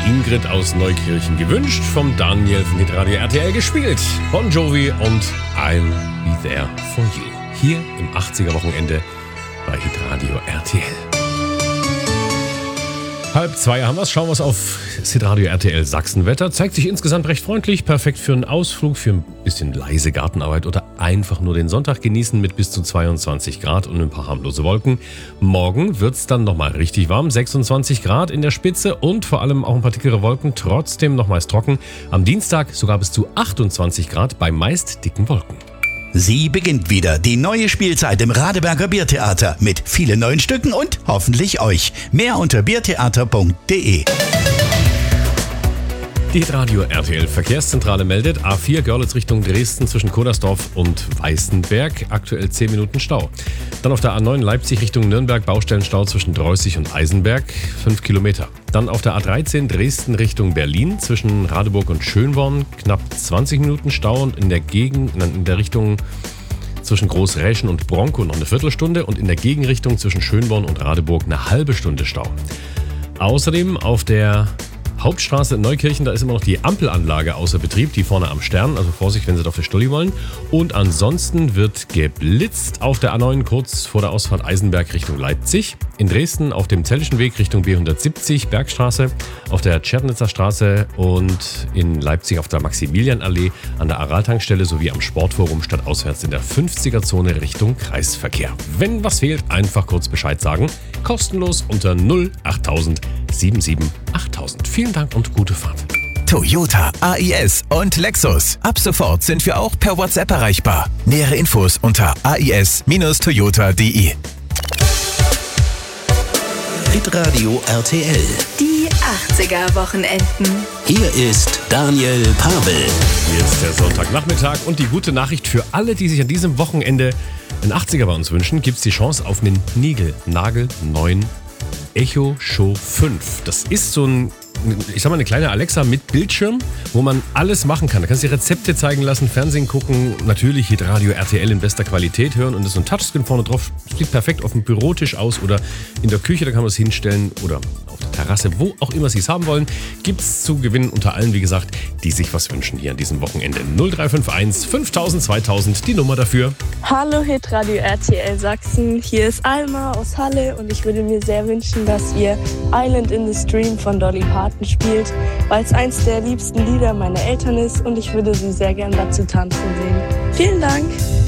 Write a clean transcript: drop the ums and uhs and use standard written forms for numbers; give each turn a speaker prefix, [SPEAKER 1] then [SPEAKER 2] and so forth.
[SPEAKER 1] Ingrid aus Neukirchen gewünscht, vom Daniel von Hitradio RTL gespielt. Bon Jovi und I'll Be There For You. Hier im 80er-Wochenende bei Hitradio RTL. 1:30 haben wir es. Schauen wir es auf Hitradio RTL Sachsenwetter. Zeigt sich insgesamt recht freundlich, perfekt für einen Ausflug, für ein bisschen leise Gartenarbeit oder einfach nur den Sonntag genießen mit bis zu 22 Grad und ein paar harmlose Wolken. Morgen wird es dann nochmal richtig warm, 26 Grad in der Spitze und vor allem auch ein paar dickere Wolken, trotzdem nochmals trocken. Am Dienstag sogar bis zu 28 Grad bei meist dicken Wolken.
[SPEAKER 2] Sie beginnt wieder, die neue Spielzeit im Radeberger Biertheater mit vielen neuen Stücken und hoffentlich euch. Mehr unter biertheater.de.
[SPEAKER 1] Die Hitradio RTL Verkehrszentrale meldet A4 Görlitz Richtung Dresden zwischen Kodersdorf und Weißenberg. Aktuell 10 Minuten Stau. Dann auf der A9 Leipzig Richtung Nürnberg Baustellenstau zwischen Dreußig und Eisenberg, 5 Kilometer. Dann auf der A13 Dresden Richtung Berlin zwischen Radeburg und Schönborn knapp 20 Minuten Stau und in der Richtung zwischen Großräschen und Bronco noch eine Viertelstunde und in der Gegenrichtung zwischen Schönborn und Radeburg eine halbe Stunde Stau. Außerdem auf der Hauptstraße in Neukirchen, da ist immer noch die Ampelanlage außer Betrieb, die vorne am Stern, also Vorsicht, wenn Sie auf der Stulli wollen. Und ansonsten wird geblitzt auf der A9 kurz vor der Ausfahrt Eisenberg Richtung Leipzig. In Dresden auf dem Zellischen Weg Richtung B170 Bergstraße, auf der Tschernitzer Straße und in Leipzig auf der Maximilianallee an der Aral-Tankstelle sowie am Sportforum stadtauswärts in der 50er-Zone Richtung Kreisverkehr. Wenn was fehlt, einfach kurz Bescheid sagen. Kostenlos unter 08000 77 8000. Vielen Dank und gute Fahrt.
[SPEAKER 2] Toyota, AIS und Lexus. Ab sofort sind wir auch per WhatsApp erreichbar. Nähere Infos unter ais-toyota.de. Hitradio RTL.
[SPEAKER 3] Die 80er-Wochenenden.
[SPEAKER 2] Hier ist Daniel Pavel.
[SPEAKER 1] Hier ist der Sonntagnachmittag und die gute Nachricht für alle, die sich an diesem Wochenende einen 80er bei uns wünschen, gibt es die Chance auf einen nagelneuen Echo Show 5. Das ist so eine kleine Alexa mit Bildschirm, wo man alles machen kann. Da kannst du dir Rezepte zeigen lassen, Fernsehen gucken, natürlich Hitradio RTL in bester Qualität hören und das ist so ein Touchscreen vorne drauf. Sieht perfekt auf dem Bürotisch aus oder in der Küche, da kann man es hinstellen oder auf der Terrasse, wo auch immer Sie es haben wollen. Gibt es zu gewinnen unter allen, wie gesagt, die sich was wünschen hier an diesem Wochenende. 0351 5000 2000, die Nummer dafür.
[SPEAKER 4] Hallo Hitradio RTL Sachsen, hier ist Alma aus Halle und ich würde mir sehr wünschen, dass ihr Island in the Stream von Dolly Parton spielt, weil es eins der liebsten Lieder meiner Eltern ist und ich würde sie sehr gern dazu tanzen sehen. Vielen Dank!